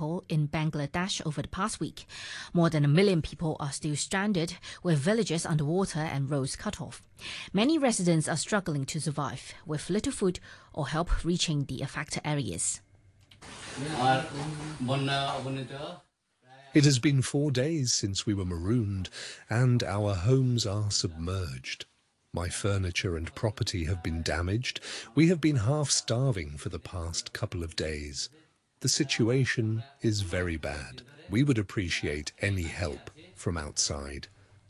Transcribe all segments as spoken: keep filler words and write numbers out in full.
people in Bangladesh over the past week. More than a million people are still stranded, with villages underwater and roads cut off. Many residents are struggling to survive, with little food or help reaching the affected areas. It has been four days since we were marooned, and our homes are submerged. My furniture and property have been damaged. We have been half starving for the past couple of days. The situation is very bad. We would appreciate any help from outside.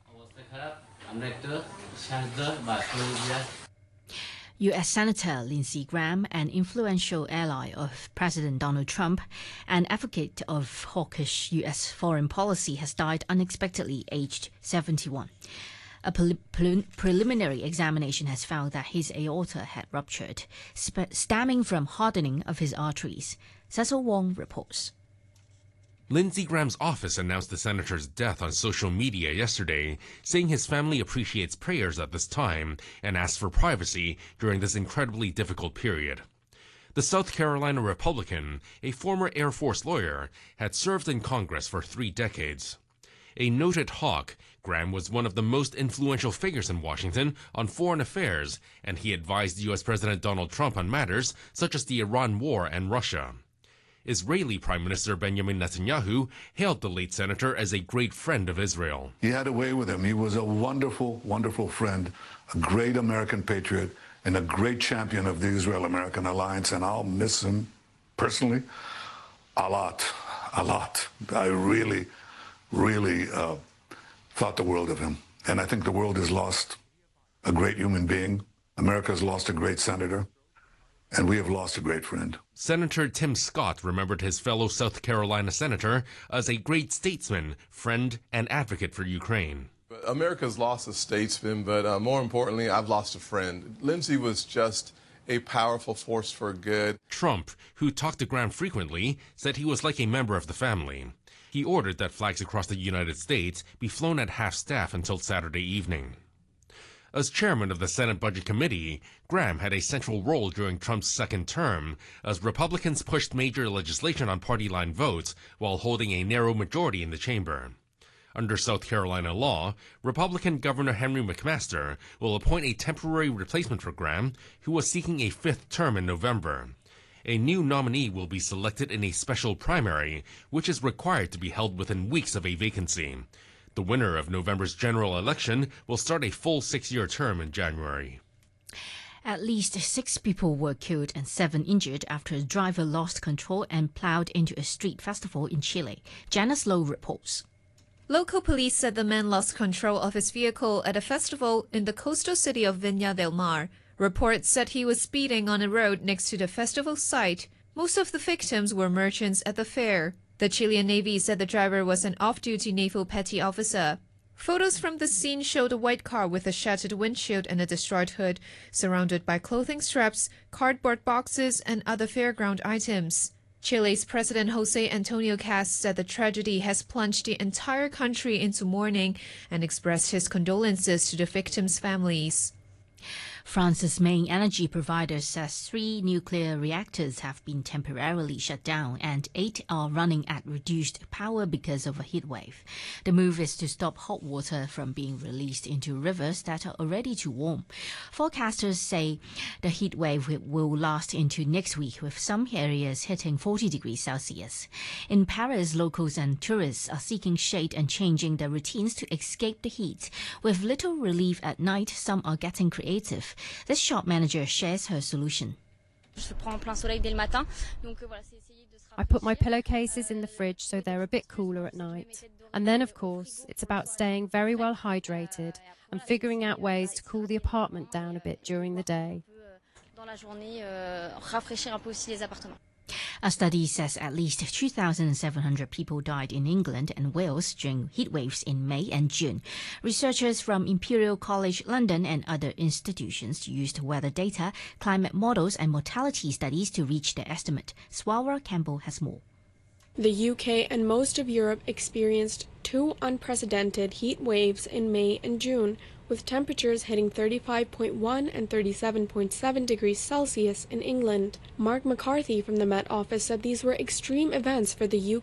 U S Senator Lindsey Graham, an influential ally of President Donald Trump, an advocate of hawkish U S foreign policy, has died unexpectedly, aged seventy-one. A pre pre preliminary examination has found that his aorta had ruptured, stemming from hardening of his arteries. Cecil Wong reports. Lindsey Graham's office announced the senator's death on social media yesterday, saying his family appreciates prayers at this time and asks for privacy during this incredibly difficult period. The South Carolina Republican, a former Air Force lawyer, had served in Congress for three decades. A noted hawk, Graham was one of the most influential figures in Washington on foreign affairs, and he advised U S President Donald Trump on matters such as the Iran war and Russia. Israeli Prime Minister Benjamin Netanyahu hailed the late senator as a great friend of Israel. He had a way with him. He was a wonderful, wonderful friend, a great American patriot, and a great champion of the Israel-American alliance, and I'll miss him personally a lot, a lot. I really, really uh, thought the world of him. And I think the world has lost a great human being. America has lost a great senator. And we have lost a great friend. Senator Tim Scott remembered his fellow South Carolina senator as a great statesman, friend, and advocate for Ukraine. America's lost a statesman, but uh, more importantly, I've lost a friend. Lindsey was just a powerful force for good. Trump, who talked to Graham frequently, said he was like a member of the family. He ordered that flags across the United States be flown at half-staff until Saturday evening. As chairman of the Senate Budget Committee, Graham had a central role during Trump's second term as Republicans pushed major legislation on party-line votes while holding a narrow majority in the chamber. Under South Carolina law, Republican Governor Henry McMaster will appoint a temporary replacement for Graham, who was seeking a fifth term in November. A new nominee will be selected in a special primary, which is required to be held within weeks of a vacancy. The winner of November's general election will start a full six-year term in January. At least six people were killed and seven injured after a driver lost control and plowed into a street festival in Chile. Janice Lowe reports. Local police said the man lost control of his vehicle at a festival in the coastal city of Viña del Mar. Reports said he was speeding on a road next to the festival site. Most of the victims were merchants at the fair. The Chilean Navy said the driver was an off-duty naval petty officer. Photos from the scene showed a white car with a shattered windshield and a destroyed hood, surrounded by clothing straps, cardboard boxes, and other fairground items. Chile's President José Antonio Kast said the tragedy has plunged the entire country into mourning and expressed his condolences to the victims' families. France's main energy provider says three nuclear reactors have been temporarily shut down and eight are running at reduced power because of a heat wave. The move is to stop hot water from being released into rivers that are already too warm. Forecasters say the heat wave will last into next week, with some areas hitting forty degrees Celsius. In Paris, locals and tourists are seeking shade and changing their routines to escape the heat. With little relief at night, some are getting creative. This shop manager shares her solution. I put my pillowcases in the fridge so they're a bit cooler at night. And then, of course, it's about staying very well hydrated and figuring out ways to cool the apartment down a bit during the day. A study says at least two thousand seven hundred people died in England and Wales during heat waves in May and June. Researchers from Imperial College London and other institutions used weather data, climate models and mortality studies to reach their estimate. Swalwell Campbell has more. The U K and most of Europe experienced two unprecedented heat waves in May and June, with temperatures hitting thirty-five point one and thirty-seven point seven degrees Celsius in England. Mark McCarthy from the Met Office said these were extreme events for the U